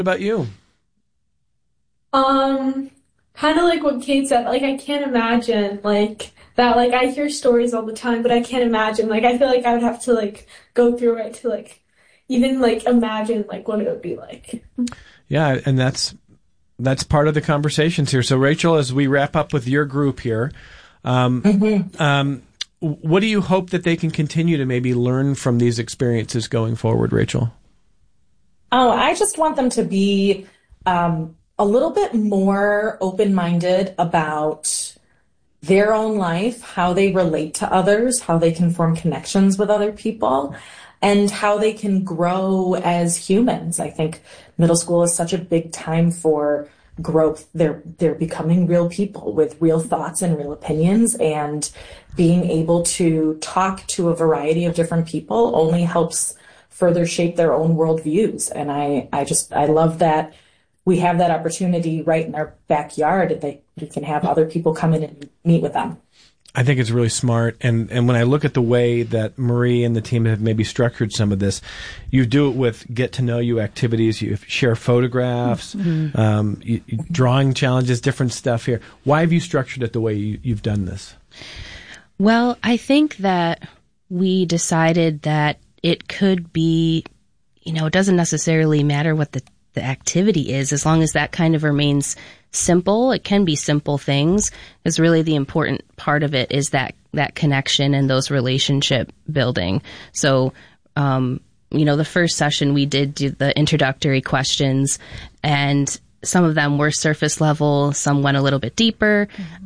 about you? Kind of like what Kate said, like I can't imagine like that, like I hear stories all the time, but I can't imagine, like I feel like I would have to like go through it to like even like imagine like what it would be like. Yeah, and that's part of the conversations here. So Rachel, as we wrap up with your group here, what do you hope that they can continue to maybe learn from these experiences going forward, Rachel? Oh, I just want them to be a little bit more open-minded about their own life, how they relate to others, how they can form connections with other people, and how they can grow as humans. I think middle school is such a big time for growth. They're becoming real people with real thoughts and real opinions, and being able to talk to a variety of different people only helps further shape their own worldviews. And I love that we have that opportunity right in our backyard, and we can have other people come in and meet with them. I think it's really smart. And when I look at the way that Marie and the team have maybe structured some of this, you do it with get-to-know-you activities. You share photographs, drawing challenges, different stuff here. Why have you structured it the way you've done this? Well, I think that we decided that it could be, it doesn't necessarily matter what the activity is, as long as that kind of remains simple. It can be simple things, is really the important part of it, is that connection and those relationship building. So, the first session we did do the introductory questions, and some of them were surface level, some went a little bit deeper.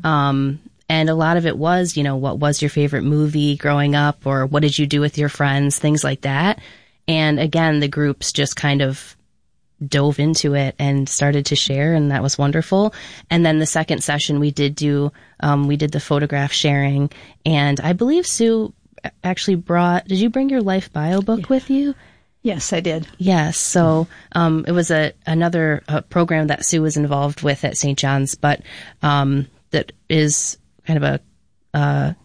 And a lot of it was, what was your favorite movie growing up, or what did you do with your friends, things like that. And again, the groups just kind of dove into it and started to share, and that was wonderful. And then the second session we did the photograph sharing, and I believe Sue actually did you bring your life bio book with you? Yes, I did. Yes. So it was another program that Sue was involved with at St. John's, but that is kind of a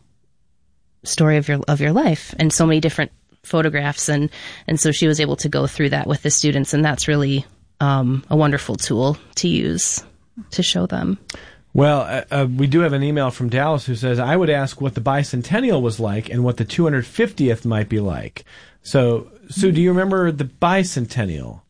story of your life, and so many different photographs, and so she was able to go through that with the students, and that's really a wonderful tool to use to show them. Well, we do have an email from Dallas who says, I would ask what the bicentennial was like and what the 250th might be like. So, Sue, do you remember the bicentennial?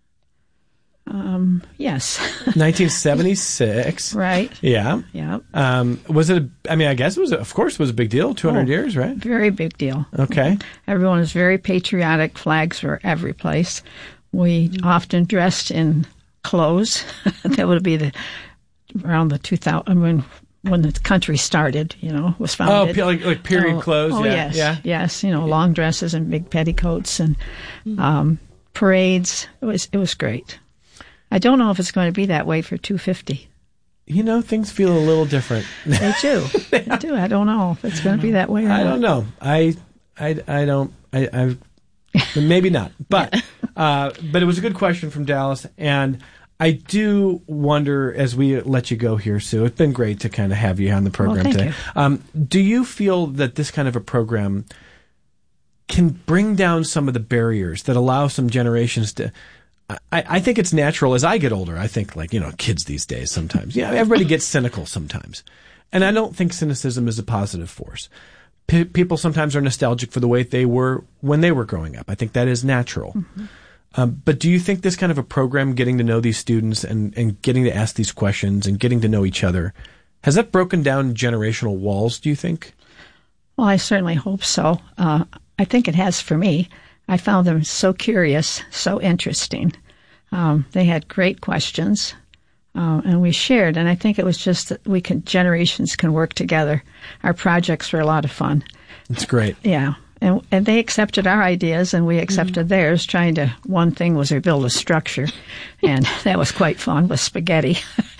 Yes. 1976. Right. Yeah. Yeah. Was it, I guess it was, of course, it was a big deal, 200 years, right? Very big deal. Okay. Everyone was very patriotic. Flags were every place. We often dressed in clothes. That would be around the 2000, when the country started, was founded. Oh, like period clothes? Oh, yeah. Yes. Long dresses and big petticoats and parades. It was great. I don't know if it's going to be that way for 250. Things feel a little different. They do. They do. I don't know if it's going to be that way or not. I don't know. I don't. Maybe not. But it was a good question from Dallas, and I do wonder, as we let you go here, Sue, it's been great to kind of have you on the program today. Do you feel that this kind of a program can bring down some of the barriers that allow some generations to... I think it's natural as I get older. I think kids these days sometimes. Everybody gets cynical sometimes. And I don't think cynicism is a positive force. People sometimes are nostalgic for the way they were when they were growing up. I think that is natural. Mm-hmm. But do you think this kind of a program, getting to know these students and getting to ask these questions and getting to know each other, has that broken down generational walls, do you think? Well, I certainly hope so. I think it has for me. I found them so curious, so interesting. They had great questions, and we shared. And I think it was just that generations can work together. Our projects were a lot of fun. It's great. Yeah. And they accepted our ideas, and we accepted theirs. One thing was to build a structure, and that was quite fun with spaghetti.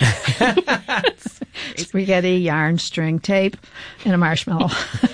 Spaghetti, yarn, string, tape, and a marshmallow.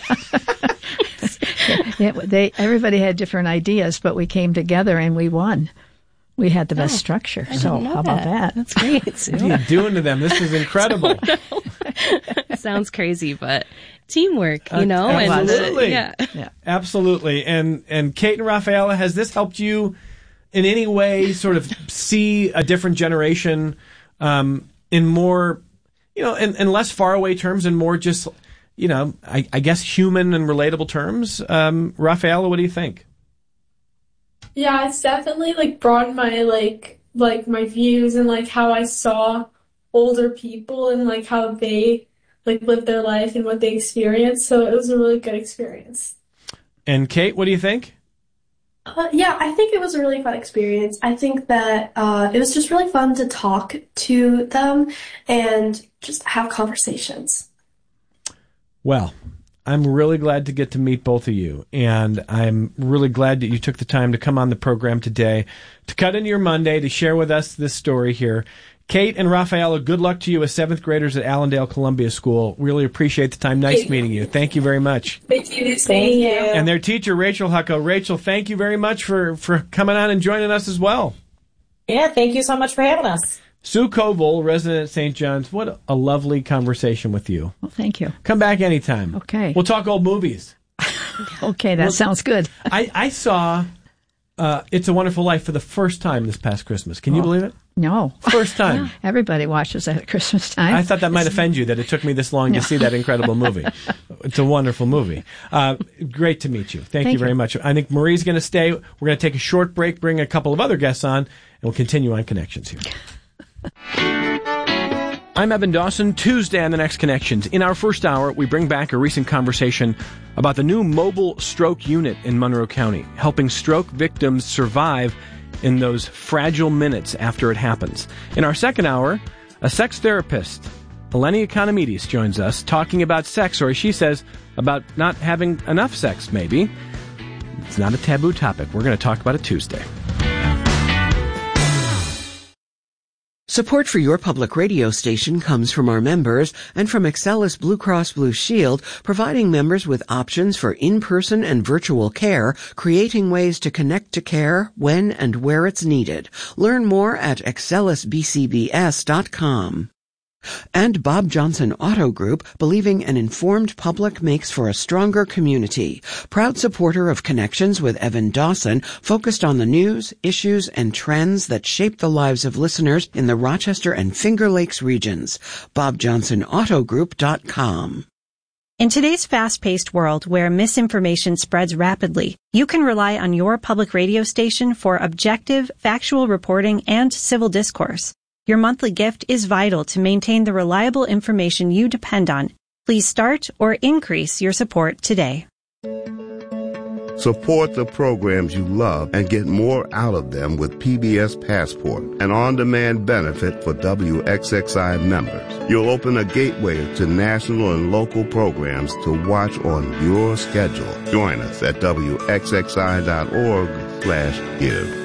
Everybody had different ideas, but we came together and we won. We had the best structure. So how about that? That's great, Sue. What are you doing to them? This is incredible. Sounds crazy, but teamwork, Absolutely. And, Absolutely. And Kate and Rafaela, has this helped you in any way sort of see a different generation in more, in less faraway terms and more just, I guess human and relatable terms? Rafaela, what do you think? Yeah, it's definitely like broadened my like my views and like how I saw older people and like how they like live their life and what they experience. So it was a really good experience. And Kate, what do you think? Yeah, I think it was a really fun experience. I think that it was just really fun to talk to them and just have conversations. Well, I'm really glad to get to meet both of you, and I'm really glad that you took the time to come on the program today, to cut into your Monday, to share with us this story here. Kate and Rafaela, good luck to you as 7th graders at Allendale Columbia School. Really appreciate the time. Nice meeting you. Thank you very much. Thank you. Thank you. And their teacher, Rachel Hucko. Rachel, thank you very much for coming on and joining us as well. Yeah, thank you so much for having us. Sue Koval, resident at St. John's, what a lovely conversation with you. Well, thank you. Come back anytime. Okay. We'll talk old movies. Okay, that sounds good. I saw It's a Wonderful Life for the first time this past Christmas. Can you believe it? No. First time. Everybody watches that at Christmas time. I thought that might offend you, that it took me this long to see that incredible movie. It's a wonderful movie. Great to meet you. Thank you very much. I think Marie's going to stay. We're going to take a short break, bring a couple of other guests on, and we'll continue on Connections here. I'm Evan Dawson. Tuesday on The Next Connections. In our first hour, we bring back a recent conversation about the new mobile stroke unit in Monroe County, helping stroke victims survive in those fragile minutes after it happens. In our second hour, a sex therapist, Eleni Economides, joins us talking about sex, or as she says, about not having enough sex, maybe. It's not a taboo topic. We're going to talk about it Tuesday. Support for your public radio station comes from our members and from Excelis Blue Cross Blue Shield, providing members with options for in-person and virtual care, creating ways to connect to care when and where it's needed. Learn more at excelisbcbs.com. And Bob Johnson Auto Group, believing an informed public makes for a stronger community. Proud supporter of Connections with Evan Dawson, focused on the news, issues, and trends that shape the lives of listeners in the Rochester and Finger Lakes regions. BobJohnsonAutoGroup.com. In today's fast-paced world where misinformation spreads rapidly, you can rely on your public radio station for objective, factual reporting and civil discourse. Your monthly gift is vital to maintain the reliable information you depend on. Please start or increase your support today. Support the programs you love and get more out of them with PBS Passport, an on-demand benefit for WXXI members. You'll open a gateway to national and local programs to watch on your schedule. Join us at WXXI.org/give.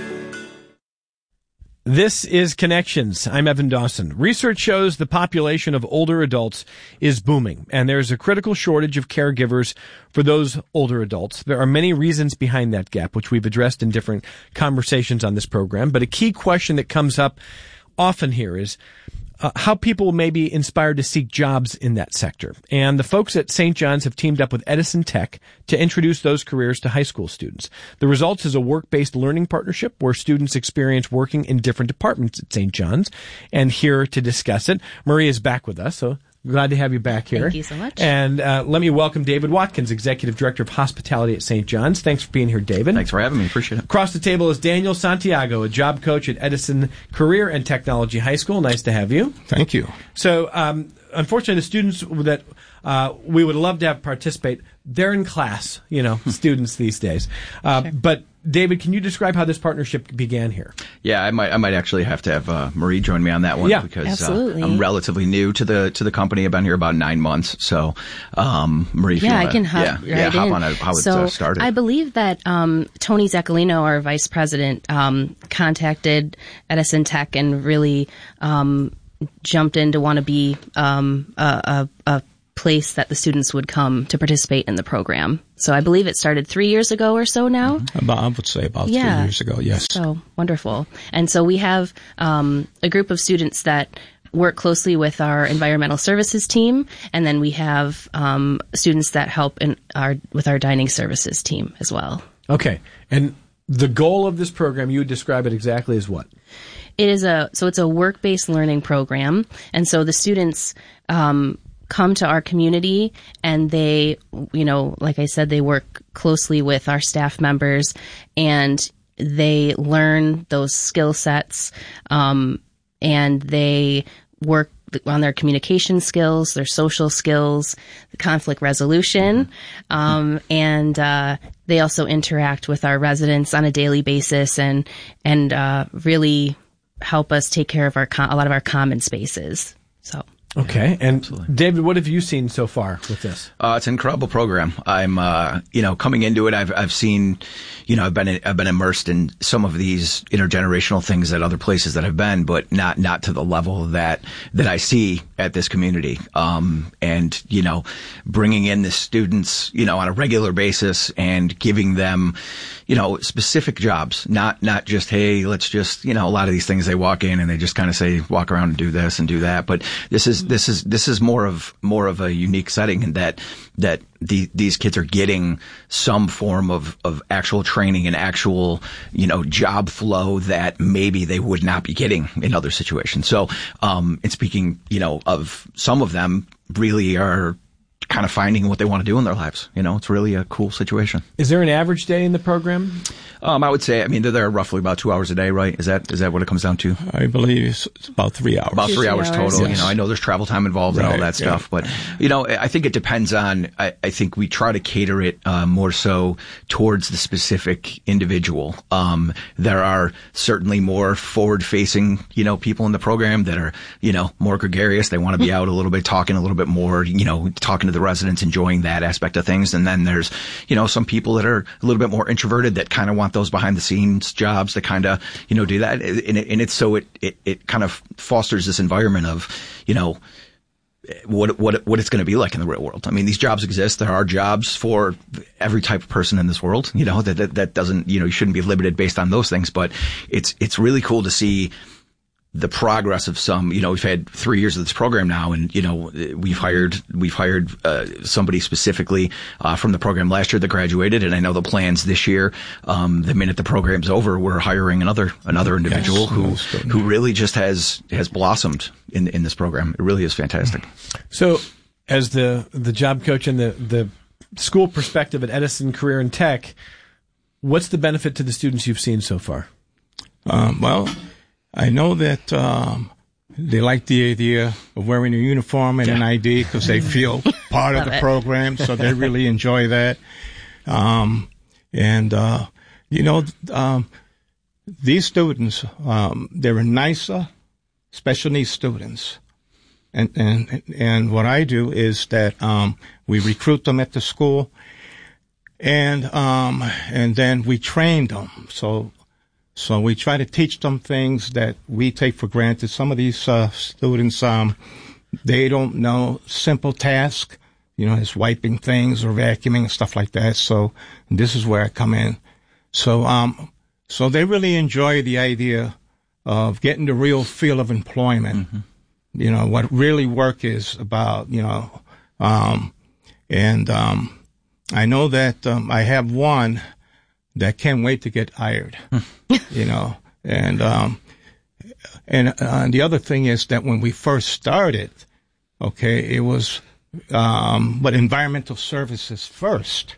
This is Connections. I'm Evan Dawson. Research shows the population of older adults is booming, and there's a critical shortage of caregivers for those older adults. There are many reasons behind that gap, which we've addressed in different conversations on this program. But a key question that comes up often here is how people may be inspired to seek jobs in that sector. And the folks at St. John's have teamed up with Edison Tech to introduce those careers to high school students. The result is a work-based learning partnership where students experience working in different departments at St. John's. And here to discuss it, Maria is back with us, so glad to have you back here. Thank you so much. And let me welcome David Watkins, Executive Director of Hospitality at St. John's. Thanks for being here, David. Thanks for having me. Appreciate it. Across the table is Daniel Santiago, a job coach at Edison Career and Technology High School. Nice to have you. Thank you. So, unfortunately, the students that we would love to have participate, they're in class, students these days. Sure. But David, can you describe how this partnership began here? Yeah, I might actually have to have Marie join me on that one because absolutely. I'm relatively new to the company. I've been here about 9 months. So, Marie, if you I wanna, can hop right hop in. on how So it started. I believe that Tony Zaccolino, our vice president, contacted Edison Tech and really jumped in to want to be a place that the students would come to participate in the program. So I believe it started 3 years ago or so now. I would say about 3 years ago, yes. So wonderful. And so we have a group of students that work closely with our environmental services team, and then we have students that help with our dining services team as well. Okay. And The goal of this program, you would describe it exactly as what? It's a work-based learning program. And so the students, come to our community and they, like I said, they work closely with our staff members and they learn those skill sets, and they work on their communication skills, their social skills, the conflict resolution, and they also interact with our residents on a daily basis and really help us take care of a lot of our common spaces. So. Okay. And absolutely. David, what have you seen so far with this? It's an incredible program. I'm, coming into it, I've seen, I've been immersed in some of these intergenerational things at other places that I've been, but not to the level that I see at this community. And, bringing in the students, on a regular basis and giving them, specific jobs, not just, hey, let's just, a lot of these things they walk in and they just kind of say, walk around and do this and do that. But this is more of a unique setting in that these kids are getting some form of actual training and actual, job flow that maybe they would not be getting in other situations. So, and speaking, of some of them really are kind of finding what they want to do in their lives. It's really a cool situation. Is there an average day in the program? I would say, they're there roughly about 2 hours a day, right? Is that what it comes down to? I believe it's about 3 hours. About 3 hours total. Yes. I know there's travel time involved and all that stuff, but, I think it depends on, I think we try to cater it, more so towards the specific individual. There are certainly more forward-facing, people in the program that are, more gregarious. They want to be out a little bit, talking a little bit more, talking to the residents, enjoying that aspect of things. And then there's, some people that are a little bit more introverted that kind of want those behind the scenes jobs that kind of, do that. And it's so it kind of fosters this environment of, what it's going to be like in the real world. These jobs exist. There are jobs for every type of person in this world, that doesn't, you shouldn't be limited based on those things, but it's really cool to see the progress of some, we've had 3 years of this program now, and, we've hired somebody specifically, from the program last year that graduated. And I know the plans this year, the minute the program's over, we're hiring another individual who really just has blossomed in this program. It really is fantastic. So as the job coach and the school perspective at Edison Career and Tech, what's the benefit to the students you've seen so far? Well, I know that they like the idea of wearing a uniform and an ID because they feel part of the program, so they really enjoy that. These students, they're nicer special needs students. And what I do is that we recruit them at the school, and then we train them. So we try to teach them things that we take for granted. Some of these students, they don't know simple tasks, as wiping things or vacuuming and stuff like that. So this is where I come in. So they really enjoy the idea of getting the real feel of employment. Mm-hmm. What really work is about, I know that I have one that can't wait to get hired, and the other thing is that when we first started, it was, environmental services first,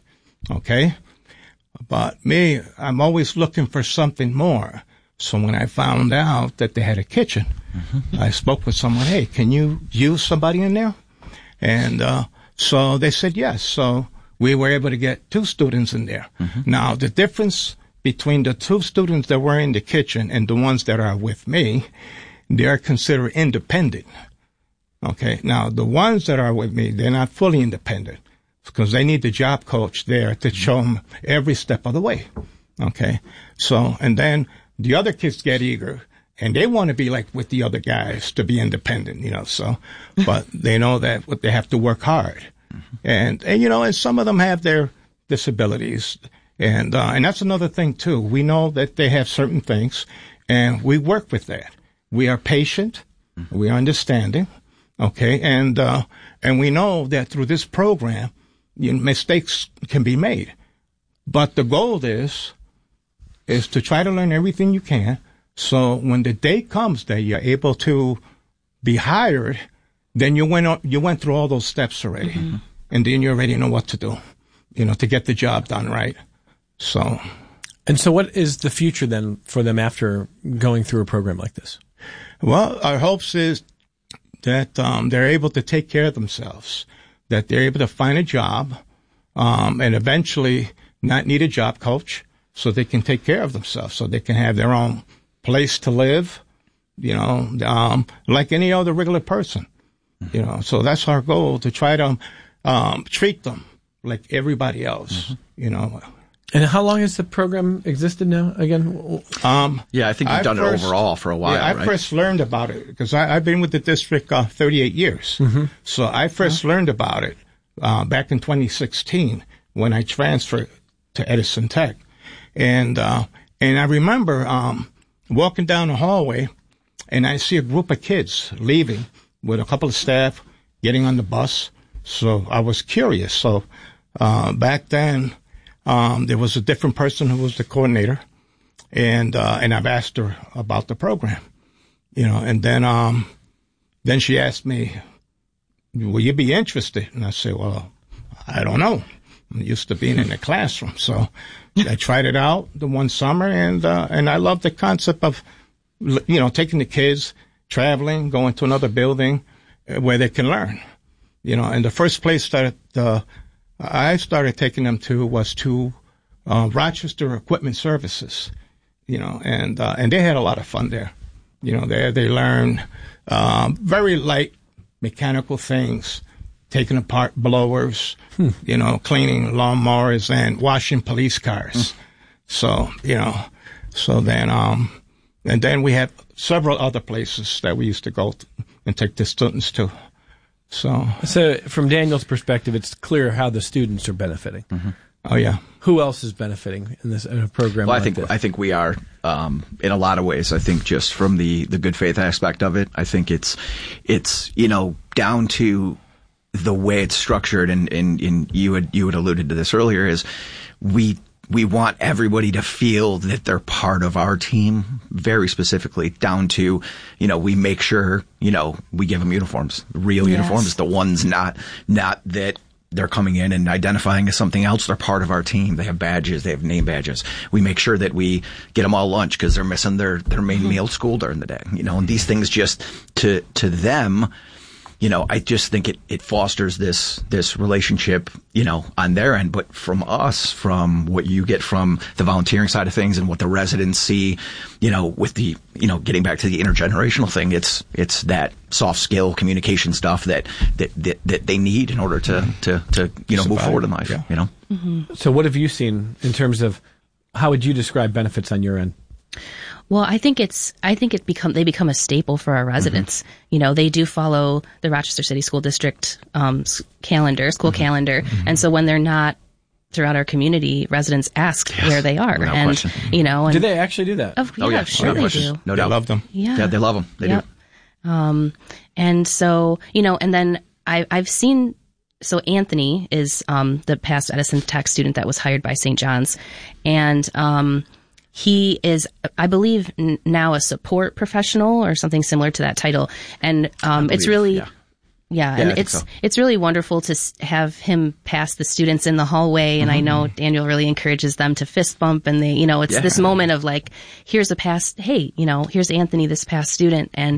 but me, I'm always looking for something more. So when I found out that they had a kitchen, mm-hmm. I spoke with someone, hey, can you use somebody in there? And, so they said yes. So we were able to get 2 students in there. Mm-hmm. Now, the difference between the 2 students that were in the kitchen and the ones that are with me, they are considered independent. Now, the ones that are with me, they're not fully independent because they need the job coach there to show them every step of the way. So, and then the other kids get eager and they want to be like with the other guys to be independent, but they know that they have to work hard. And and some of them have their disabilities. And that's another thing too. We know that they have certain things and we work with that. We are patient. We are understanding. And we know that through this program, mistakes can be made. But the goal is is to try to learn everything you can. So when the day comes that you're able to be hired, then you went through all those steps already. And then you already know what to do, to get the job done right. So. And so what is the future then for them after going through a program like this? Well, our hopes is that they're able to take care of themselves, that they're able to find a job, and eventually not need a job coach, so they can take care of themselves, so they can have their own place to live, like any other regular person. So that's our goal, to try to treat them like everybody else, And how long has the program existed now again? I think you've done it overall for a while, I right? first learned about it because I've been with the district 38 years. So I first learned about it back in 2016 when I transferred to Edison Tech. And I remember walking down the hallway, and I see a group of kids leaving with a couple of staff getting on the bus. So I was curious. So back then, there was a different person who was the coordinator, and I've asked her about the program, and then she asked me, will you be interested? And I said, well, I don't know. I'm used to being in the classroom. So I tried it out the one summer, and I love the concept of, taking the kids, traveling, going to another building where they can learn, and the first place that I started taking them to was to Rochester Equipment Services, and they had a lot of fun there. There they learned very light mechanical things, taking apart blowers, cleaning lawnmowers and washing police cars. So, and then we had several other places that we used to go to and take the students to. So from Daniel's perspective, it's clear how the students are benefiting. Oh yeah. Who else is benefiting in a program Well, like this? I think we are in a lot of ways. I think just from the good faith aspect of it, I think it's down to the way it's structured, and you had alluded to this earlier, is we want everybody to feel that they're part of our team, very specifically down to, we make sure, we give them uniforms, real uniforms, the ones not that they're coming in and identifying as something else. They're part of our team. They have badges. They have name badges. We make sure that we get them all lunch because they're missing their main meal at school during the day, and these things just to them, I just think it fosters this relationship, on their end. But from us, from what you get from the volunteering side of things and what the residents see, with the, getting back to the intergenerational thing, it's that soft skill communication stuff that they need in order to move forward in life, So what have you seen in terms of, how would you describe benefits on your end? Well, I think they become a staple for our residents. They do follow the Rochester City School District school calendar, and so when they're not throughout our community, residents ask where they are, and do they actually do that? Sure they do. No doubt, love them. Yeah, they love them. They do. And so and then I've seen. So Anthony is the past Edison Tech student that was hired by St. John's, and he is, I believe, now a support professional or something similar to that title. And it's really, and it's really wonderful to have him pass the students in the hallway. And I know Daniel really encourages them to fist bump, and they, it's this moment of like, here's a past, hey, here's Anthony, this past student. And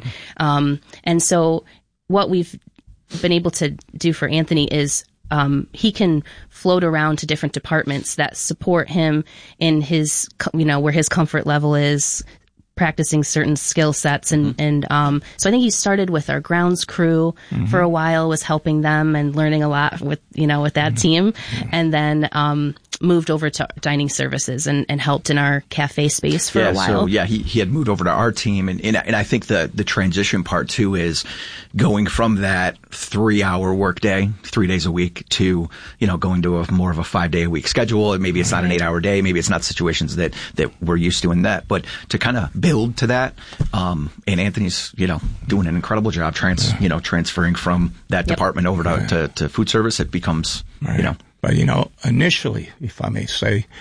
so what we've been able to do for Anthony is he can float around to different departments that support him in his, where his comfort level is, practicing certain skill sets. And so I think he started with our grounds crew for a while, was helping them and learning a lot with that team. And then, moved over to dining services and helped in our cafe space for a while. So he had moved over to our team, and I think the transition part too is going from that 3-hour workday, 3 days a week, to going to a more of a 5-day a week schedule. And maybe it's not an 8-hour day, maybe it's not situations that we're used to in that, but to kind of build to that. And Anthony's doing an incredible job transferring from that department over to food service. It becomes But initially, if I may say,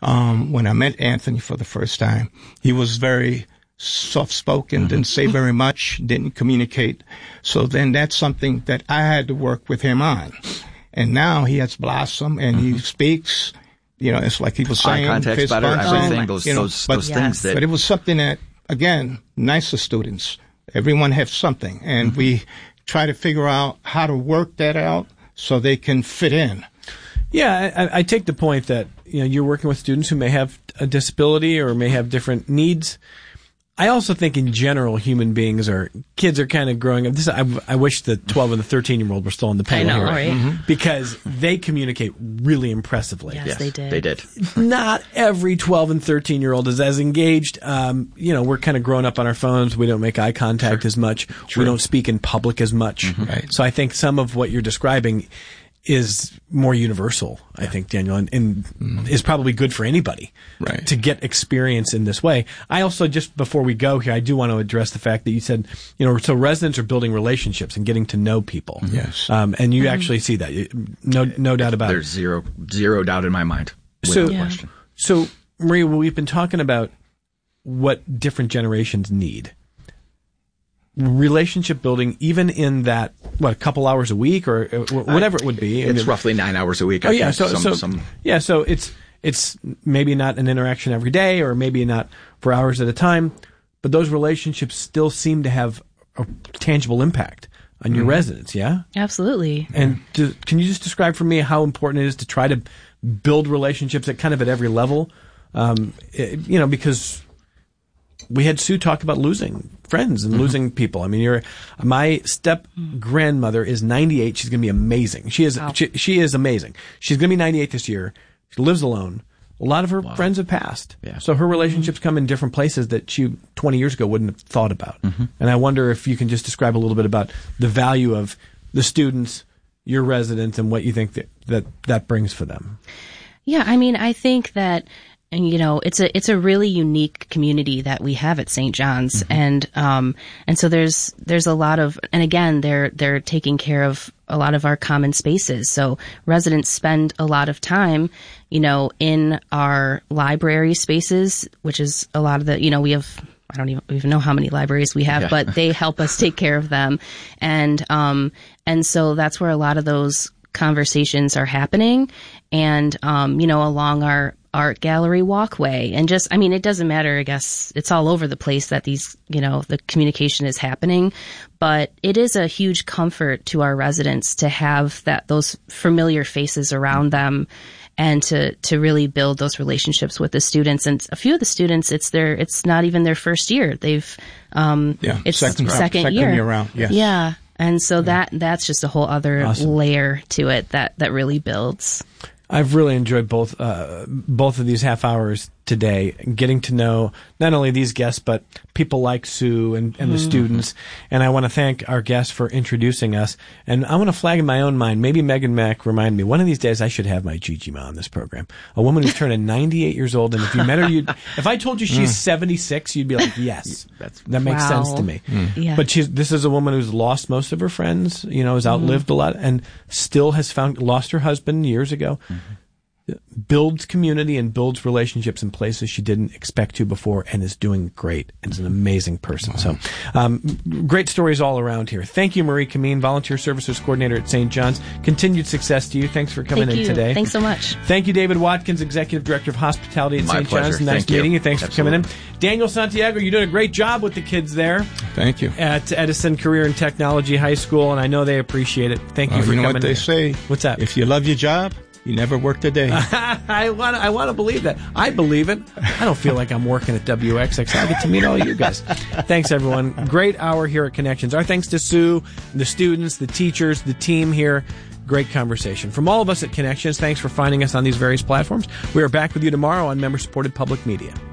When I met Anthony for the first time, he was very soft-spoken, didn't say very much, didn't communicate. So then that's something that I had to work with him on. And now he has blossomed and he speaks. It's like he was saying. Eye contact's better, everything, those things that... But it was something that, again, nicer students. Everyone has something. And we try to figure out how to work that out so they can fit in. Yeah, I take the point that you're working with students who may have a disability or may have different needs. I also think in general, kids are kind of growing up. I wish the 12 and the 13-year-old were still on the panel here. Right? Because they communicate really impressively. Yes, they did. They did. Not every 12 and 13-year-old is as engaged. We're kind of growing up on our phones. We don't make eye contact as much. We don't speak in public as much. Right. So I think some of what you're describing is more universal, I think, Daniel, and is probably good for anybody to get experience in this way. I also, just before we go here, I do want to address the fact that you said, so residents are building relationships and getting to know people. Yes. And you actually see that. No doubt about it. There's zero doubt in my mind. Question. So, Maria, we've been talking about what different generations need. Relationship building, even in that, a couple hours a week or whatever it would be. It's roughly 9 hours a week. So it's maybe not an interaction every day or maybe not for hours at a time, but those relationships still seem to have a tangible impact on your residents. Yeah, absolutely. And can you just describe for me how important it is to try to build relationships at every level? Because we had Sue talk about losing friends and losing people. I mean, my step grandmother is 98. She's going to be amazing. She is amazing. She's going to be 98 this year. She lives alone. A lot of her friends have passed. Yeah. So her relationships come in different places that she 20 years ago wouldn't have thought about. And I wonder if you can just describe a little bit about the value of the students, your residents, and what you think that brings for them. Yeah, I mean, I think that, it's a really unique community that we have at St. John's, and so there's a lot of, and again, they're taking care of a lot of our common spaces. So residents spend a lot of time, in our library spaces, which is a lot of the, we have, I don't even know how many libraries we have, but they help us take care of them, and so that's where a lot of those conversations are happening, and along our art gallery walkway, and it doesn't matter. I guess it's all over the place that these, the communication is happening, but it is a huge comfort to our residents to have those familiar faces around them, and to really build those relationships with the students. And a few of the students, it's not even their first year. They've, it's second year around. Yes. Yeah. And so that's just a whole other layer to it that really builds. I've really enjoyed both of these half hours today, getting to know not only these guests, but people like Sue and the students. And I want to thank our guests for introducing us. And I want to flag in my own mind, maybe Megan Mack reminded me, one of these days I should have my Gigi Ma on this program. A woman who's turning 98 years old. And if you met her, if I told you she's 76, you'd be like, yes, that makes sense to me. Yeah. But this is a woman who's lost most of her friends, has outlived a lot, and still has lost her husband years ago. Builds community and builds relationships in places she didn't expect to before, and is doing great, and is an amazing person. So great stories all around here. Thank you, Marie Kameen, Volunteer Services Coordinator at St. John's. Continued success to you. Thanks for coming in today. Thanks so much. Thank you, David Watkins, Executive Director of Hospitality at St. John's. Nice meeting you. Thanks for coming in. Daniel Santiago, you're doing a great job with the kids there. Thank you. At Edison Career and Technology High School, and I know they appreciate it. Thank you for coming in. You know what they say? What's that? If you love your job, you never worked a day. I want to believe that. I believe it. I don't feel like I'm working at WXX. I get to meet all you guys. Thanks, everyone. Great hour here at Connections. Our thanks to Sue, the students, the teachers, the team here. Great conversation. From all of us at Connections, thanks for finding us on these various platforms. We are back with you tomorrow on member-supported public media.